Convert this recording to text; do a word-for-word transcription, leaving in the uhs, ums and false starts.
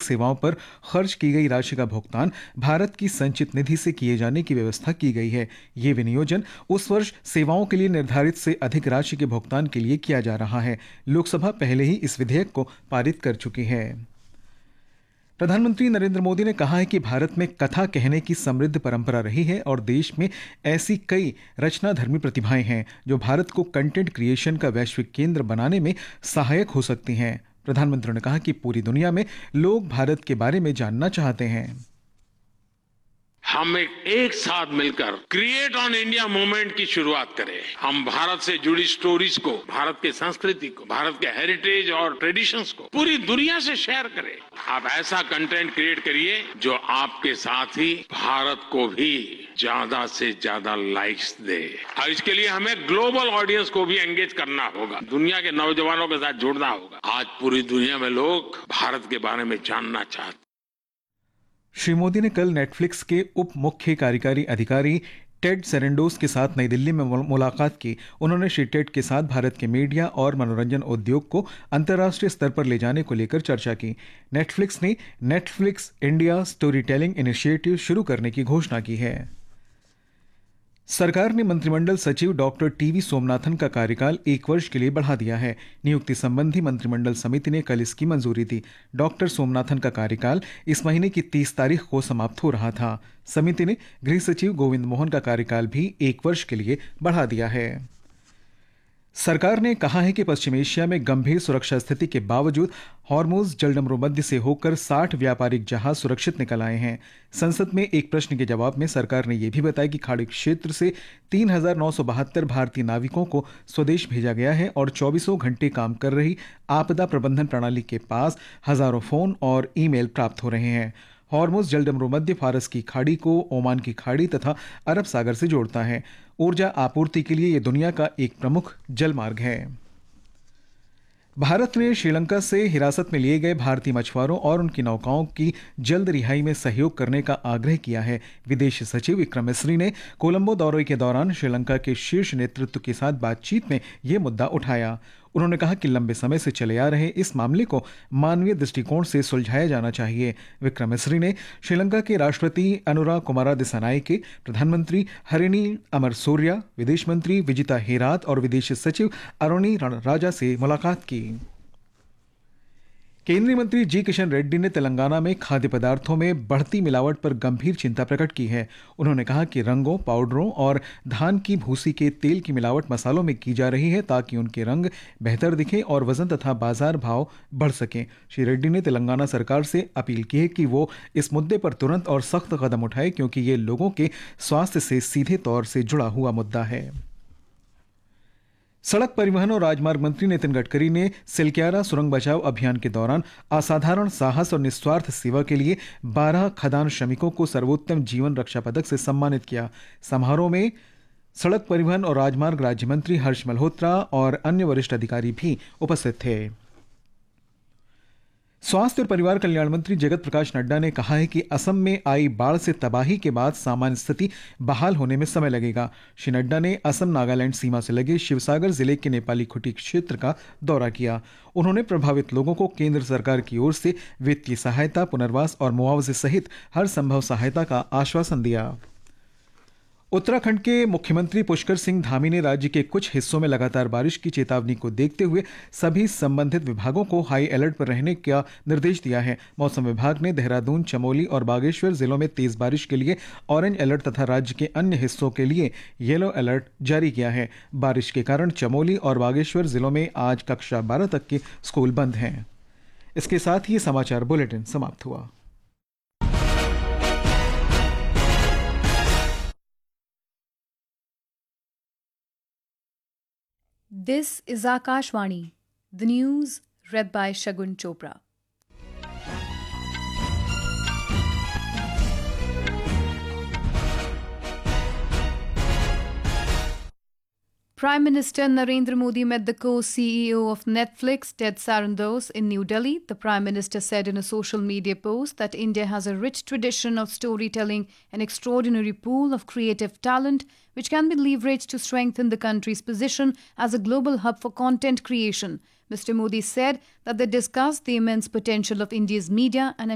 सेवाओं पर खर्च की गई राशि का भुगतान भारत की संचित निधि से किए जाने की व्यवस्था की गई है। ये विनियोजन उस वर्ष सेवाओं के लिए निर्धारित से अधिक राशि के भुगतान के लिए किया जा रहा है। लोकसभा पहले ही इस विधेयक को पारित कर चुकी है। प्रधानमंत्री नरेंद्र मोदी ने कहा है कि भारत में कथा कहने की समृद्ध परंपरा रही है और देश में ऐसी कई रचनाधर्मी प्रतिभाएं हैं जो भारत को कंटेंट क्रिएशन का वैश्विक केंद्र बनाने में सहायक हो सकती हैं। प्रधानमंत्री ने कहा कि पूरी दुनिया में लोग भारत के बारे में जानना चाहते हैं। हम एक, एक साथ मिलकर क्रिएट ऑन इंडिया मूवमेंट की शुरुआत करें। हम भारत से जुड़ी स्टोरीज को, भारत की संस्कृति को, भारत के हेरिटेज और ट्रेडिशंस को पूरी दुनिया से शेयर करें। आप ऐसा कंटेंट क्रिएट करिए जो आपके साथ ही भारत को भी ज्यादा से ज्यादा लाइक्स दे। और इसके लिए हमें ग्लोबल ऑडियंस को भी एंगेज करना होगा, दुनिया के नौजवानों के साथ जुड़ना होगा। आज पूरी दुनिया में लोग भारत के बारे में जानना चाहते हैं। श्री मोदी ने कल नेटफ्लिक्स के उप मुख्य कार्यकारी अधिकारी टेड सेरेंडोस के साथ नई दिल्ली में मुलाकात की। उन्होंने श्री टेड के साथ भारत के मीडिया और मनोरंजन उद्योग को अंतर्राष्ट्रीय स्तर पर ले जाने को लेकर चर्चा की। नेटफ्लिक्स ने Netflix India story telling initiative शुरू करने की घोषणा की है। सरकार ने मंत्रिमंडल सचिव डॉक्टर टीवी सोमनाथन का कार्यकाल एक वर्ष के लिए बढ़ा दिया है। नियुक्ति संबंधी मंत्रिमंडल समिति ने कल इसकी मंजूरी दी। डॉक्टर सोमनाथन का कार्यकाल इस महीने की तीस तारीख को समाप्त हो रहा था। समिति ने गृह सचिव गोविंद मोहन का कार्यकाल भी एक वर्ष के लिए बढ़ा दिया है। सरकार ने कहा है कि पश्चिम एशिया में गंभीर सुरक्षा स्थिति के बावजूद हॉर्मुज जलडमरूमध्य से होकर साठ व्यापारिक जहाज सुरक्षित निकल आए हैं। संसद में एक प्रश्न के जवाब में सरकार ने यह भी बताया कि खाड़ी क्षेत्र से तीन हजार नौ सौ बहत्तर भारतीय नाविकों को स्वदेश भेजा गया है और चौबीसों घंटे काम कर रही आपदा प्रबंधन प्रणाली के पास हजारों फोन और ईमेल प्राप्त हो रहे हैं। हॉर्मुज जलडमरूमध्य फारस की खाड़ी को ओमान की खाड़ी तथा अरब सागर से जोड़ता है। ऊर्जा आपूर्ति के लिए यह दुनिया का एक प्रमुख जलमार्ग है। भारत ने श्रीलंका से हिरासत में लिए गए भारतीय मछुआरों और उनकी नौकाओं की जल्द रिहाई में सहयोग करने का आग्रह किया है। विदेश सचिव विक्रम मिस्री ने कोलंबो दौरे के दौरान श्रीलंका के शीर्ष नेतृत्व के साथ बातचीत में यह मुद्दा उठाया। उन्होंने कहा कि लंबे समय से चले आ रहे इस मामले को मानवीय दृष्टिकोण से सुलझाया जाना चाहिए। विक्रम मिस्री ने श्रीलंका के राष्ट्रपति अनुरा कुमारा दिसानायके, प्रधानमंत्री हरिनी अमरसोरिया, विदेश मंत्री विजिता हेरात और विदेश सचिव अरुणी रणराजा से मुलाकात की। केंद्रीय मंत्री जी किशन रेड्डी ने तेलंगाना में खाद्य पदार्थों में बढ़ती मिलावट पर गंभीर चिंता प्रकट की है। उन्होंने कहा कि रंगों, पाउडरों और धान की भूसी के तेल की मिलावट मसालों में की जा रही है ताकि उनके रंग बेहतर दिखें और वजन तथा बाजार भाव बढ़ सकें। श्री रेड्डी ने तेलंगाना सरकार से अपील की है कि वो इस मुद्दे पर तुरंत और सख्त कदम उठाए क्योंकि ये लोगों के स्वास्थ्य से सीधे तौर से जुड़ा हुआ मुद्दा है। सड़क परिवहन और राजमार्ग मंत्री नितिन गडकरी ने सिलक्यारा सुरंग बचाव अभियान के दौरान असाधारण साहस और निस्वार्थ सेवा के लिए बारह खदान श्रमिकों को सर्वोत्तम जीवन रक्षा पदक से सम्मानित किया। समारोह में सड़क परिवहन और राजमार्ग राज्य मंत्री हर्ष मल्होत्रा और अन्य वरिष्ठ अधिकारी भी उपस्थित थे। स्वास्थ्य और परिवार कल्याण मंत्री जगत प्रकाश नड्डा ने कहा है कि असम में आई बाढ़ से तबाही के बाद सामान्य स्थिति बहाल होने में समय लगेगा। श्री नड्डा ने असम नागालैंड सीमा से लगे शिवसागर जिले के नेपाली खुटी क्षेत्र का दौरा किया। उन्होंने प्रभावित लोगों को केंद्र सरकार की ओर से वित्तीय सहायता, पुनर्वास और मुआवजे सहित हर संभव सहायता का आश्वासन दिया। उत्तराखंड के मुख्यमंत्री पुष्कर सिंह धामी ने राज्य के कुछ हिस्सों में लगातार बारिश की चेतावनी को देखते हुए सभी संबंधित विभागों को हाई अलर्ट पर रहने का निर्देश दिया है। मौसम विभाग ने देहरादून, चमोली और बागेश्वर जिलों में तेज बारिश के लिए ऑरेंज अलर्ट तथा राज्य के अन्य हिस्सों के लिए येलो अलर्ट जारी किया है। बारिश के कारण चमोली और बागेश्वर जिलों में आज कक्षा बारह तक के स्कूल बंद हैं। इसके साथ ही समाचार बुलेटिन समाप्त हुआ। This is Akashvani, the news read by Shagun Chopra. Prime Minister Narendra Modi met the co-C E O of Netflix, Ted Sarandos, in New Delhi. The Prime Minister said in a social media post that India has a rich tradition of storytelling, an extraordinary pool of creative talent, which can be leveraged to strengthen the country's position as a global hub for content creation. Mister Modi said that they discussed the immense potential of India's media and